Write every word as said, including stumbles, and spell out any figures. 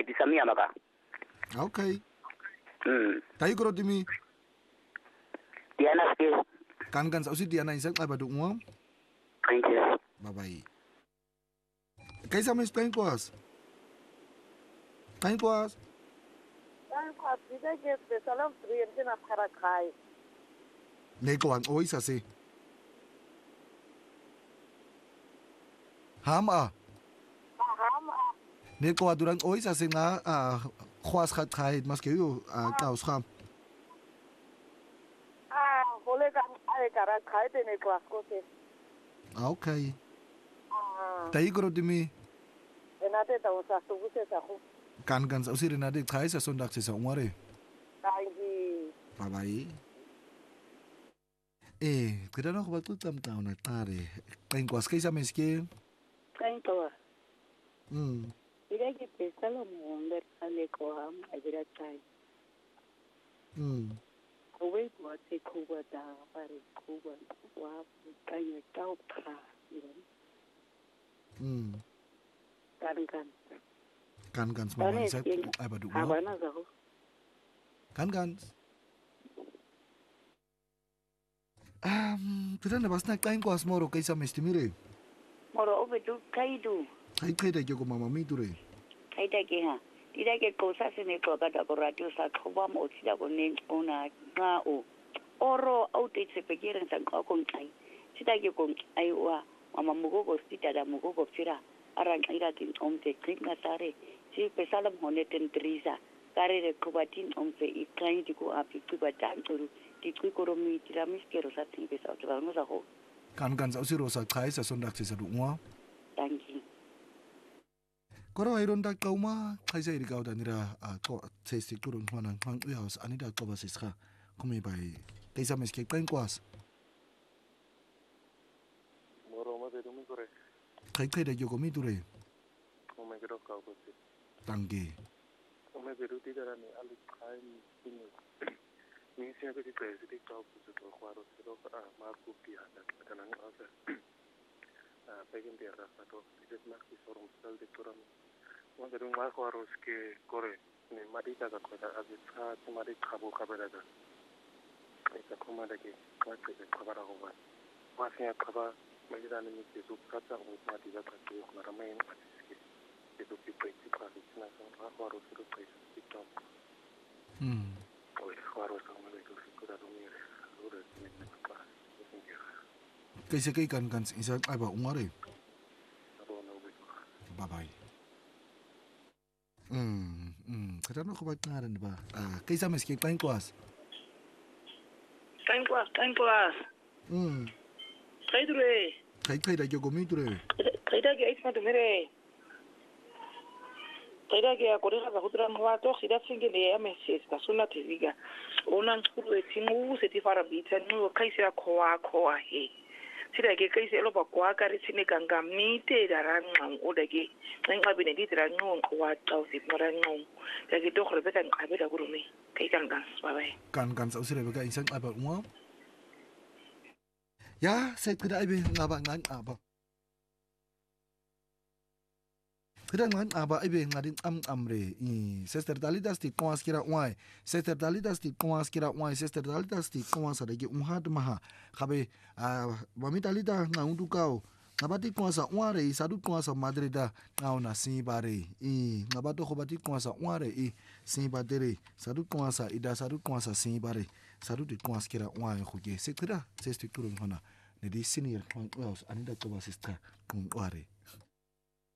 disamia maka. Okay. Mm. Tayo ko dimi. Diana ske. Kan kan sa usi Diana isang ay badu mo. Thank you. Bye bye. Kaysa mo explain ko as. Kain ko as. Kain ko as dida ke salam tri na khara khai. Ne ko ang oi sa si. Hama. Hama. Ne ko durang oi sa si nga ah khwas khat khai mas ke yo ah kaus kham. Ah, hole kan ai kara khai te ne klas ko se. Okay. Ah. Tayo ko dimi. Enate ta usa su se sa khu. Kan kan sa usi renade khai sa sondak se sa umare. Tangi. Bye bye. Eh, kita nak buat tu tam tahu nak tari. Kain kuas kaisa meski. Kain kawa. Hmm. Ira ke pesalo mo under ale ko am ajira tai. Hmm. Kowe buat se kuba da pare kuba wa kaya tau pra. Hmm. Kan kan. Kan kan semua saya ai badu. Abana zaho. Kan kan. Um, kita na basna kain kuas moro kaisa mesti mire. Moro obe tu kaidu. Kai kai da ko mama mi dure. Kai da ke ha. Tida ke kosa se ne ko kada ko radio sa khoba mo tida ko ne ona nga o. Oro au te se pekeren san ko kon kai. Tida ke kon ai wa mama mugo ko tida da mugo ko fira. Arang ira tin om te klik na sare. Si pesalam honeten trisa. Kare de ko batin om fe i kai di ko api ku batan turu. Di kui koromi tiramis ke rosa tin pesa o tebal ngosa ho. Kan kan sa usi rosa kai sa sondak se sa duwa. Tangi. Koro ai ronda kauma kai sa iri kau danira a ko testi turun hona hang uyaus anida ko basis ka. Kumi bai kai sa meski kain kuas. Moro ma de dumi kore. Kai kai da yo mi dure. O me gero ka ko se. Tangi. O me beru ti dara ni ali kai ni. Ni se ke ke se ti ka ko se ko kwaro se ro a ma ku pi ana kana ni asa. Ah, pegin dia rasa to. Ti ma ki sorum sal de turam. Mo beru ma kwaro ke kore. Ni ma di ka ka ko da abi sa ti ma di khabo khabara da. Esa kuma da ke ka ke khabara ho ba. Ma se khaba ma di da ni ke su ka ta ho ma di da ka ke ko ra mai ma ke. Ke do pi pe ti ka ni na so ma kwaro se ro pe ti to. Hmm. Kaisa kai kan kan isa ai ba umare. Bye bye. Hmm, hmm, kada no ko ba ngaran ba? Ah, kaisa meski kain kuas. Kain kuas, kain kuas. Hmm. Kai dure. Kai kai da yo gomi dure. Kai da ke isma dure. Kaida ke akorera ka hutra no wato khida singe le ya message ta suna tiviga ona nkuru etingu se ti fara bitsa no kaisira khoa khoa he sira ke kaise lo ba kwa ka ri tsine kanga mite dara nqang o da ke nqa bine di dira nqong kwa tsa o se mara nqong ka ke to khore beka nqabe da kurume kai kanga bye bye Kan kan sa usire beka insang aba umwa. Ya, saya tidak ibe ngaba ngan aba. Tidak ngan aba ibe ngadin am amre. I sister dalidas ti kuas kira uai. Sister dalidas ti kuas kira uai. Sister dalidas ti kuas ada ke umha de maha. Kabe mami dalida ngaundu kau. Ngabati kuasa uare i sadu kuasa madre da ngau na si bare. I ngabato khobati kuasa uare i si badere. Sadu kuasa ida sadu kuasa si bare. Sadu di kuas kira uai khuge. Sekira sesti turun hona. Nedi sini ya kuas anida coba sister kung uare.